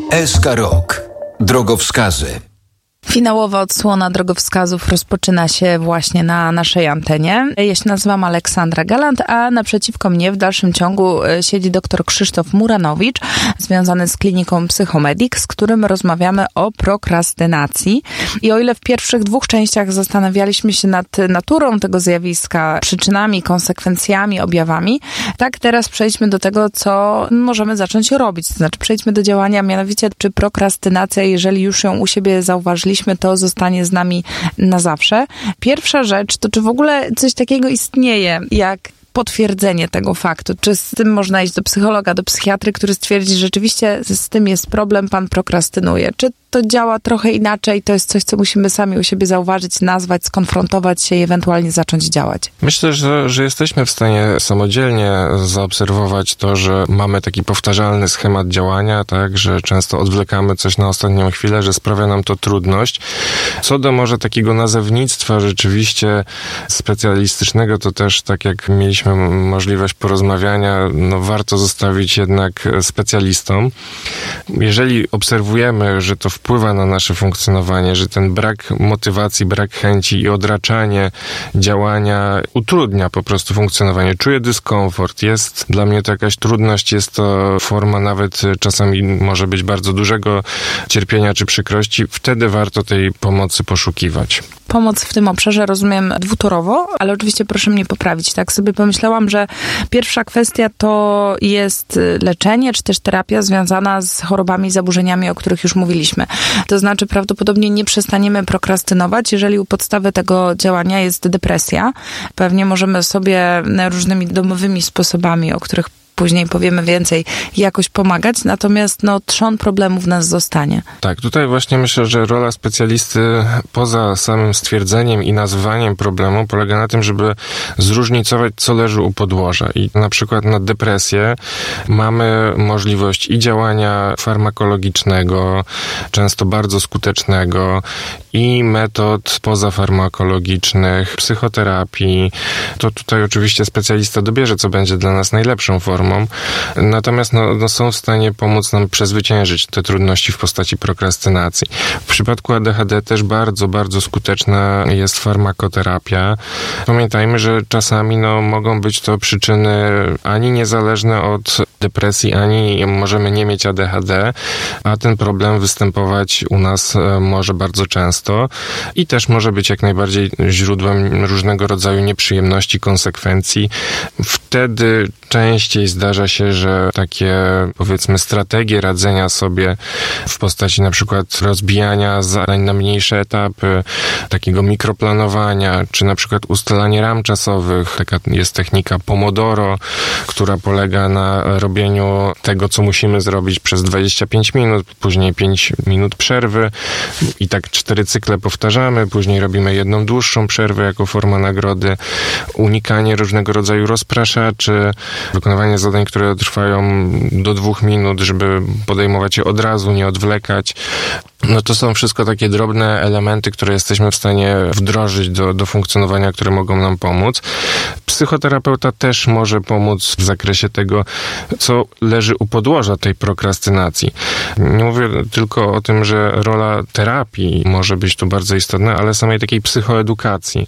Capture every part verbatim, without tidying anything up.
S K Rok. Drogowskazy. Finałowa odsłona drogowskazów rozpoczyna się właśnie na naszej antenie. Ja się nazywam Aleksandra Galant, a naprzeciwko mnie w dalszym ciągu siedzi dr Krzysztof Muranowicz, związany z kliniką Psychomedik, z którym rozmawiamy o prokrastynacji. I o ile w pierwszych dwóch częściach zastanawialiśmy się nad naturą tego zjawiska, przyczynami, konsekwencjami, objawami, tak teraz przejdźmy do tego, co możemy zacząć robić. To znaczy przejdźmy do działania, mianowicie czy prokrastynacja, jeżeli już ją u siebie zauważyliśmy, to zostanie z nami na zawsze. Pierwsza rzecz to, czy w ogóle coś takiego istnieje, jak potwierdzenie tego faktu. Czy z tym można iść do psychologa, do psychiatry, który stwierdzi, że rzeczywiście z tym jest problem, pan prokrastynuje. Czy to działa trochę inaczej, to jest coś, co musimy sami u siebie zauważyć, nazwać, skonfrontować się i ewentualnie zacząć działać? Myślę, że, że jesteśmy w stanie samodzielnie zaobserwować to, że mamy taki powtarzalny schemat działania, tak, że często odwlekamy coś na ostatnią chwilę, że sprawia nam to trudność. Co do może takiego nazewnictwa rzeczywiście specjalistycznego, to też tak jak mieliśmy możliwość porozmawiania, no warto zostawić jednak specjalistom. Jeżeli obserwujemy, że to wpływa na nasze funkcjonowanie, że ten brak motywacji, brak chęci i odraczanie działania utrudnia po prostu funkcjonowanie. Czuję dyskomfort, jest dla mnie to jakaś trudność, jest to forma nawet czasami może być bardzo dużego cierpienia czy przykrości, wtedy warto tej pomocy poszukiwać. Pomoc w tym obszarze rozumiem dwutorowo, ale oczywiście proszę mnie poprawić. Tak sobie pomyślałam, że pierwsza kwestia to jest leczenie, czy też terapia związana z chorobami i zaburzeniami, o których już mówiliśmy. To znaczy prawdopodobnie nie przestaniemy prokrastynować, jeżeli u podstawy tego działania jest depresja. Pewnie możemy sobie różnymi domowymi sposobami, o których później powiemy więcej, jakoś pomagać, natomiast no, trzon problemów w nas zostanie. Tak, tutaj właśnie myślę, że rola specjalisty poza samym stwierdzeniem i nazwaniem problemu polega na tym, żeby zróżnicować, co leży u podłoża. I na przykład na depresję mamy możliwość i działania farmakologicznego, często bardzo skutecznego, i metod pozafarmakologicznych, psychoterapii. To tutaj oczywiście specjalista dobierze, co będzie dla nas najlepszą formą. Natomiast no, no są w stanie pomóc nam przezwyciężyć te trudności w postaci prokrastynacji. W przypadku A D H D też bardzo, bardzo skuteczna jest farmakoterapia. Pamiętajmy, że czasami no, mogą być to przyczyny ani niezależne od depresji, ani możemy nie mieć A D H D, a ten problem występować u nas może bardzo często i też może być jak najbardziej źródłem różnego rodzaju nieprzyjemności, konsekwencji. Wtedy częściej zdarza się, że takie, powiedzmy, strategie radzenia sobie w postaci na przykład rozbijania zadań na mniejsze etapy, takiego mikroplanowania, czy na przykład ustalanie ram czasowych. Taka jest technika Pomodoro, która polega na robieniu tego, co musimy zrobić przez dwadzieścia pięć minut, później pięć minut przerwy i tak cztery cykle powtarzamy, później robimy jedną dłuższą przerwę jako forma nagrody, unikanie różnego rodzaju rozpraszaczy, wykonywanie zadań, które trwają do dwóch minut, żeby podejmować je od razu, nie odwlekać. No to są wszystko takie drobne elementy, które jesteśmy w stanie wdrożyć do, do funkcjonowania, które mogą nam pomóc. Psychoterapeuta też może pomóc w zakresie tego, co leży u podłoża tej prokrastynacji. Nie mówię tylko o tym, że rola terapii może być tu bardzo istotna, ale samej takiej psychoedukacji,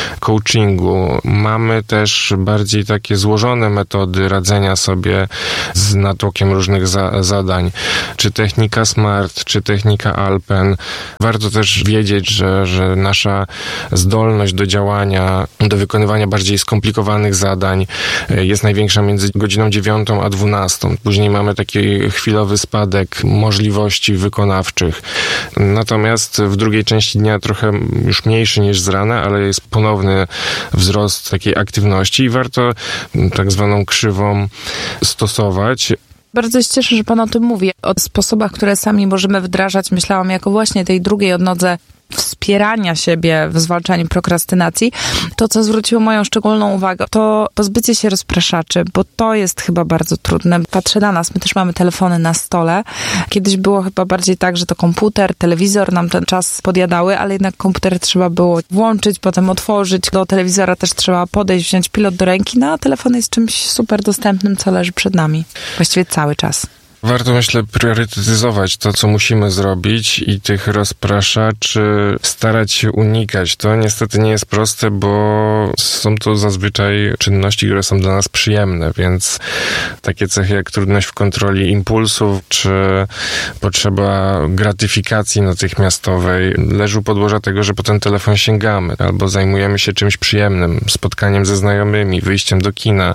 coachingu. Mamy też bardziej takie złożone metody radzenia sobie z natłokiem różnych za, zadań. Czy technika SMART, czy technika Alpen. Warto też wiedzieć, że, że nasza zdolność do działania, do wykonywania bardziej skomplikowanych zadań jest największa między godziną dziewiątą a dwunastą. Później mamy taki chwilowy spadek możliwości wykonawczych. Natomiast w drugiej części dnia trochę już mniejszy niż z rana, ale jest ponowny wzrost takiej aktywności i warto tak zwaną krzywą stosować. Bardzo się cieszę, że pan o tym mówi. O sposobach, które sami możemy wdrażać, myślałam jako właśnie tej drugiej odnodze wspierania siebie w zwalczaniu prokrastynacji. To, co zwróciło moją szczególną uwagę, to pozbycie się rozpraszaczy, bo to jest chyba bardzo trudne. Patrzę na nas, my też mamy telefony na stole. Kiedyś było chyba bardziej tak, że to komputer, telewizor nam ten czas podjadały, ale jednak komputer trzeba było włączyć, potem otworzyć. Do telewizora też trzeba podejść, wziąć pilot do ręki, no a telefon jest czymś super dostępnym, co leży przed nami. Właściwie cały czas. Warto, myślę, priorytetyzować to, co musimy zrobić i tych rozpraszaczy starać się unikać. To niestety nie jest proste, bo są to zazwyczaj czynności, które są dla nas przyjemne, więc takie cechy jak trudność w kontroli impulsów, czy potrzeba gratyfikacji natychmiastowej leży u podłoża tego, że po ten telefon sięgamy, albo zajmujemy się czymś przyjemnym, spotkaniem ze znajomymi, wyjściem do kina,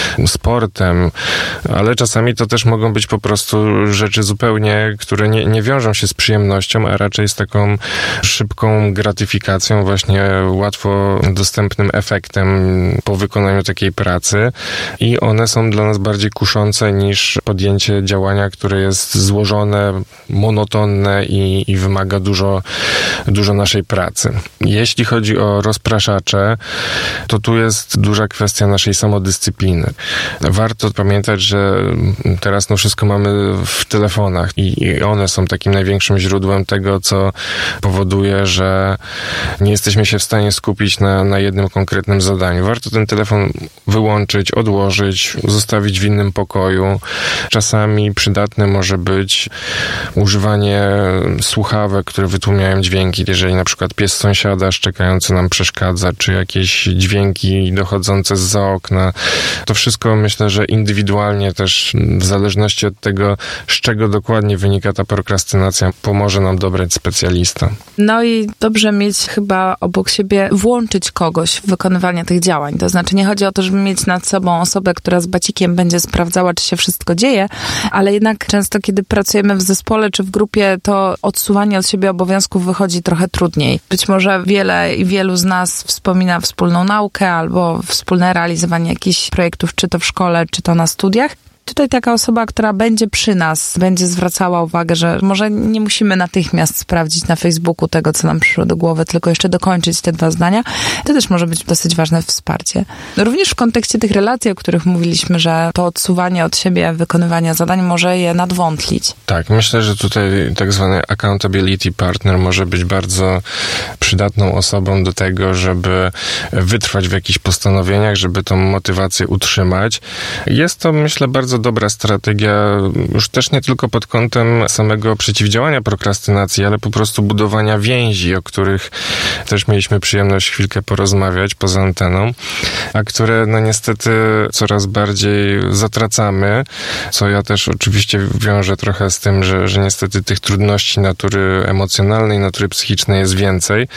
sportem, ale czasami to też mogą być po prostu rzeczy zupełnie, które nie, nie wiążą się z przyjemnością, a raczej z taką szybką gratyfikacją, właśnie łatwo dostępnym efektem po wykonaniu takiej pracy i one są dla nas bardziej kuszące niż podjęcie działania, które jest złożone, monotonne i, i wymaga dużo, dużo naszej pracy. Jeśli chodzi o rozpraszacze, to tu jest duża kwestia naszej samodyscypliny. Warto pamiętać, że teraz no wszystko mamy w telefonach i one są takim największym źródłem tego, co powoduje, że nie jesteśmy się w stanie skupić na, na jednym konkretnym zadaniu. Warto ten telefon wyłączyć, odłożyć, zostawić w innym pokoju. Czasami przydatne może być używanie słuchawek, które wytłumiają dźwięki, jeżeli na przykład pies sąsiada szczekający nam przeszkadza, czy jakieś dźwięki dochodzące zza okna. To wszystko myślę, że indywidualnie też w zależności od tego, z czego dokładnie wynika ta prokrastynacja, pomoże nam dobrać specjalista. No i dobrze mieć chyba obok siebie, włączyć kogoś w wykonywanie tych działań. To znaczy nie chodzi o to, żeby mieć nad sobą osobę, która z bacikiem będzie sprawdzała, czy się wszystko dzieje, ale jednak często, kiedy pracujemy w zespole czy w grupie, to odsuwanie od siebie obowiązków wychodzi trochę trudniej. Być może wiele i wielu z nas wspomina wspólną naukę albo wspólne realizowanie jakichś projektów, czy to w szkole, czy to na studiach. Tutaj taka osoba, która będzie przy nas, będzie zwracała uwagę, że może nie musimy natychmiast sprawdzić na Facebooku tego, co nam przyszło do głowy, tylko jeszcze dokończyć te dwa zdania. To też może być dosyć ważne wsparcie. No również w kontekście tych relacji, o których mówiliśmy, że to odsuwanie od siebie wykonywania zadań może je nadwątlić. Tak, myślę, że tutaj tak zwany accountability partner może być bardzo przydatną osobą do tego, żeby wytrwać w jakichś postanowieniach, żeby tą motywację utrzymać. Jest to, myślę, bardzo dobra strategia, już też nie tylko pod kątem samego przeciwdziałania prokrastynacji, ale po prostu budowania więzi, o których też mieliśmy przyjemność chwilkę porozmawiać poza anteną, a które no niestety coraz bardziej zatracamy, co ja też oczywiście wiążę trochę z tym, że, że niestety tych trudności natury emocjonalnej, natury psychicznej jest więcej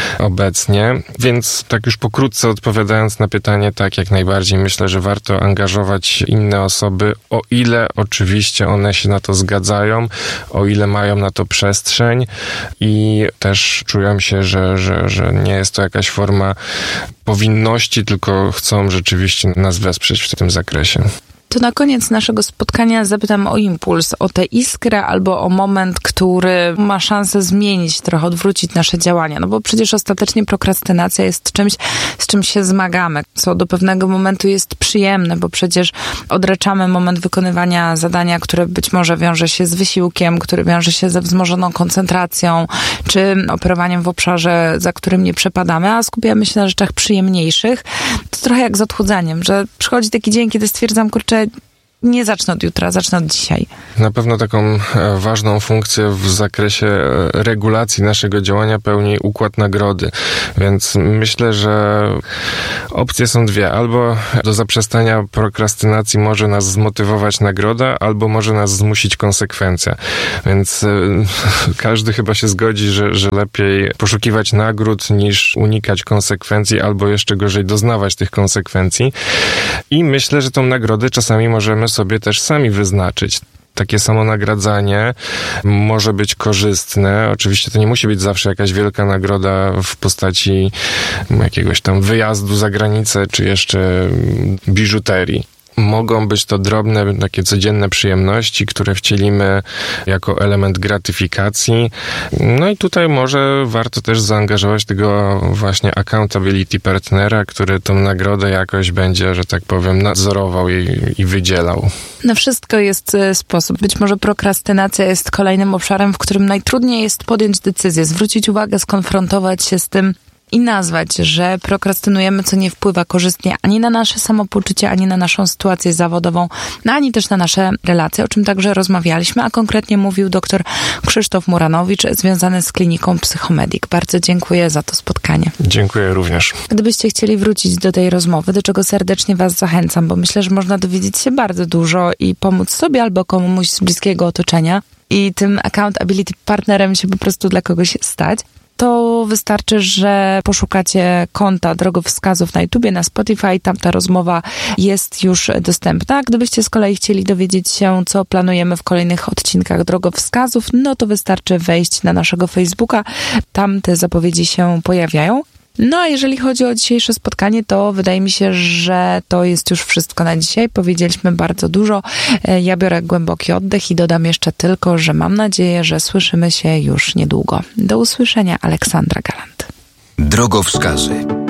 obecnie, więc tak już pokrótce odpowiadając na pytanie, tak jak najbardziej myślę, że warto angażować inne osoby, o ile oczywiście one się na to zgadzają, o ile mają na to przestrzeń i też czują się, że, że, że nie jest to jakaś forma powinności, tylko chcą rzeczywiście nas wesprzeć w tym zakresie. To na koniec naszego spotkania zapytam o impuls, o tę iskrę albo o moment, który ma szansę zmienić, trochę odwrócić nasze działania. No bo przecież ostatecznie prokrastynacja jest czymś, z czym się zmagamy, co do pewnego momentu jest przyjemne, bo przecież odraczamy moment wykonywania zadania, które być może wiąże się z wysiłkiem, który wiąże się ze wzmożoną koncentracją, czy operowaniem w obszarze, za którym nie przepadamy, a skupiamy się na rzeczach przyjemniejszych. To trochę jak z odchudzaniem, że przychodzi taki dzień, kiedy stwierdzam, kurczę, nie zacznę od jutra, zacznę od dzisiaj. Na pewno taką ważną funkcję w zakresie regulacji naszego działania pełni układ nagrody, więc myślę, że opcje są dwie. Albo do zaprzestania prokrastynacji może nas zmotywować nagroda, albo może nas zmusić konsekwencja. Więc każdy chyba się zgodzi, że, że lepiej poszukiwać nagród niż unikać konsekwencji, albo jeszcze gorzej doznawać tych konsekwencji. I myślę, że tą nagrodę czasami możemy sobie też sami wyznaczyć. Takie samo nagradzanie może być korzystne. Oczywiście to nie musi być zawsze jakaś wielka nagroda w postaci jakiegoś tam wyjazdu za granicę, czy jeszcze biżuterii. Mogą być to drobne, takie codzienne przyjemności, które wcielimy jako element gratyfikacji. No i tutaj może warto też zaangażować tego właśnie accountability partnera, który tą nagrodę jakoś będzie, że tak powiem, nadzorował i, i wydzielał. Na wszystko jest sposób. Być może prokrastynacja jest kolejnym obszarem, w którym najtrudniej jest podjąć decyzję, zwrócić uwagę, skonfrontować się z tym, i nazwać, że prokrastynujemy, co nie wpływa korzystnie ani na nasze samopoczucie, ani na naszą sytuację zawodową, no ani też na nasze relacje, o czym także rozmawialiśmy, a konkretnie mówił dr Krzysztof Muranowicz, związany z kliniką Psychomedik. Bardzo dziękuję za to spotkanie. Dziękuję również. Gdybyście chcieli wrócić do tej rozmowy, do czego serdecznie Was zachęcam, bo myślę, że można dowiedzieć się bardzo dużo i pomóc sobie albo komuś z bliskiego otoczenia i tym accountability partnerem się po prostu dla kogoś stać, to wystarczy, że poszukacie konta Drogowskazów na YouTubie, na Spotify, tam ta rozmowa jest już dostępna. Gdybyście z kolei chcieli dowiedzieć się, co planujemy w kolejnych odcinkach Drogowskazów, no to wystarczy wejść na naszego Facebooka, tam te zapowiedzi się pojawiają. No a jeżeli chodzi o dzisiejsze spotkanie, to wydaje mi się, że to jest już wszystko na dzisiaj. Powiedzieliśmy bardzo dużo. Ja biorę głęboki oddech i dodam jeszcze tylko, że mam nadzieję, że słyszymy się już niedługo. Do usłyszenia, Aleksandra Galant. Drogowskazy.